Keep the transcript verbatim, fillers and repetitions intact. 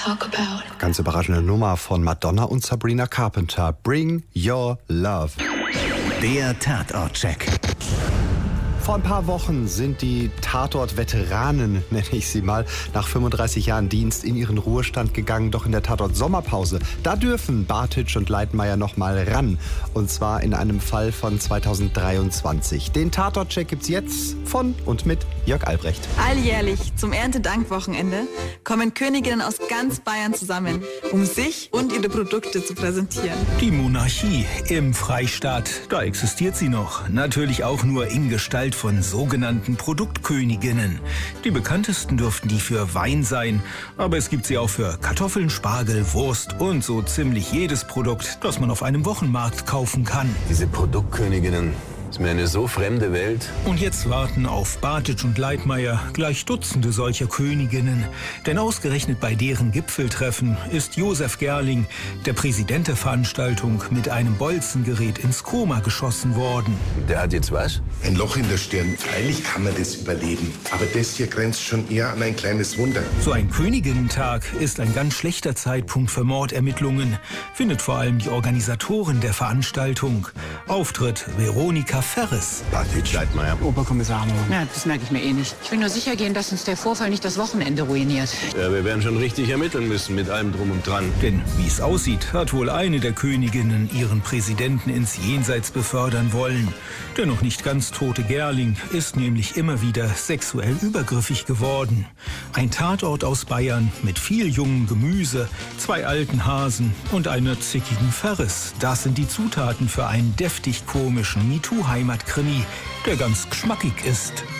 talk about. Ganz überraschende Nummer von Madonna und Sabrina Carpenter. Bring Your Love. Der Tatort-Check. Vor ein paar Wochen sind die Tatort-Veteranen, nenne ich sie mal, nach fünfunddreißig Jahren Dienst in ihren Ruhestand gegangen. Doch in der Tatort-Sommerpause, da dürfen Bartitsch und Leitmayr noch mal ran. Und zwar in einem Fall von zweitausenddreiundzwanzig. Den Tatort-Check gibt's jetzt von und mit Jörg Albrecht. Alljährlich zum Erntedankwochenende kommen Königinnen aus ganz Bayern zusammen, um sich und ihre Produkte zu präsentieren. Die Monarchie im Freistaat, da existiert sie noch. Natürlich auch nur in Gestalt von sogenannten Produktköniginnen. Die bekanntesten dürften die für Wein sein, aber es gibt sie auch für Kartoffeln, Spargel, Wurst und so ziemlich jedes Produkt, das man auf einem Wochenmarkt kaufen kann. Diese Produktköniginnen, ist mir eine so fremde Welt. Und jetzt warten auf Bartitsch und Leitmayr gleich Dutzende solcher Königinnen. Denn ausgerechnet bei deren Gipfeltreffen ist Josef Gerling, der Präsident der Veranstaltung, mit einem Bolzengerät ins Koma geschossen worden. Der hat jetzt was? Ein Loch in der Stirn. Freilich kann man das überleben. Aber das hier grenzt schon eher an ein kleines Wunder. So ein Königinnentag ist ein ganz schlechter Zeitpunkt für Mordermittlungen, findet vor allem die Organisatorin der Veranstaltung. Auftritt Veronika Ferres. Bartitsch, Leitmayr. Oberkommissar Hammer. Ja, das merke ich mir eh nicht. Ich will nur sicher gehen, dass uns der Vorfall nicht das Wochenende ruiniert. Ja, wir werden schon richtig ermitteln müssen mit allem Drum und Dran. Denn wie es aussieht, hat wohl eine der Königinnen ihren Präsidenten ins Jenseits befördern wollen. Der noch nicht ganz tote Gerling ist nämlich immer wieder sexuell übergriffig geworden. Ein Tatort aus Bayern mit viel jungem Gemüse, zwei alten Hasen und einer zickigen Ferres. Das sind die Zutaten für einen deftig komischen MeToo-Heimatkrimi, der ganz geschmackig ist.